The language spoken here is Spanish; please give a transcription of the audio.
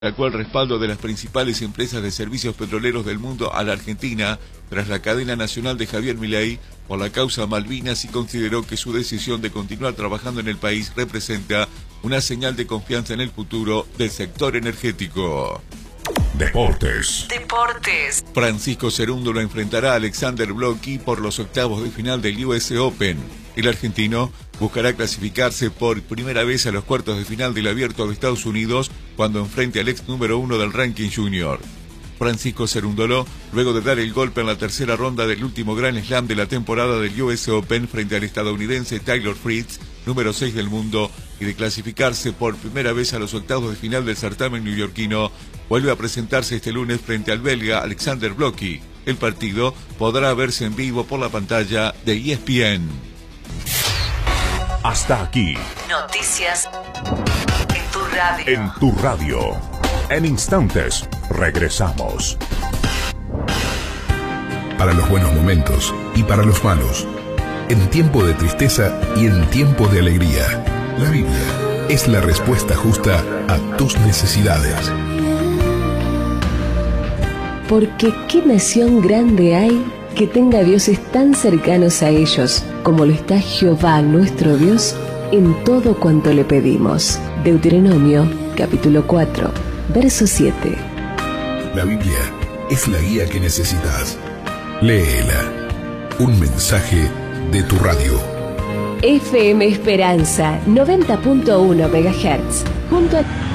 Sacó el respaldo de las principales empresas de servicios petroleros del mundo a la Argentina tras la cadena nacional de Javier Milei por la causa Malvinas y consideró que su decisión de continuar trabajando en el país representa una señal de confianza en el futuro del sector energético. Deportes. Francisco Cerúndolo enfrentará a Alexander Blocki por los octavos de final del US Open. El argentino buscará clasificarse por primera vez a los cuartos de final del Abierto de Estados Unidos cuando enfrente al ex número 1 del ranking junior. Francisco Cerúndolo, luego de dar el golpe en la tercera ronda del último Grand Slam de la temporada del US Open frente al estadounidense Taylor Fritz, número 6 del mundo, y de clasificarse por primera vez a los octavos de final del certamen neoyorquino, vuelve a presentarse este lunes frente al belga Alexander Blocki. El partido podrá verse en vivo por la pantalla de ESPN. Hasta aquí. Noticias en tu radio. En tu radio. En instantes, regresamos. Para los buenos momentos y para los malos. En tiempo de tristeza y en tiempo de alegría. La Biblia es la respuesta justa a tus necesidades. Porque qué nación grande hay que tenga dioses tan cercanos a ellos, como lo está Jehová nuestro Dios en todo cuanto le pedimos. Deuteronomio, capítulo 4, verso 7. La Biblia es la guía que necesitas. Léela. Un mensaje de tu radio. FM Esperanza, 90.1 MHz, junto a